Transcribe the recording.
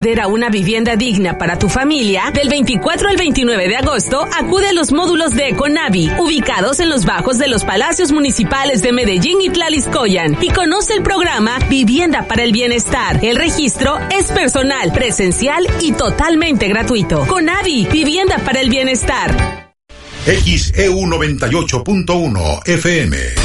A una vivienda digna para tu familia, del 24 al 29 de agosto, acude a los módulos de Econavi, ubicados en los bajos de los palacios municipales de Medellín y Tlaliscoyan, y conoce el programa Vivienda para el Bienestar. El registro es personal, presencial y totalmente gratuito. Conavi, Vivienda para el Bienestar. XEU 98.1 FM.